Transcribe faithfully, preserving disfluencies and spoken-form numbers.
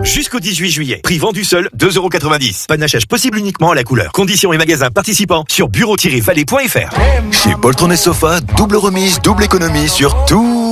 Jusqu'au dix-huit juillet. Prix vendu seul, deux euros quatre-vingt-dix. Panachage possible uniquement à la couleur. Conditions et magasins participants sur bureau tiret vallée point f r. Chez Poltron et Sofa, double remise, double économie sur tout.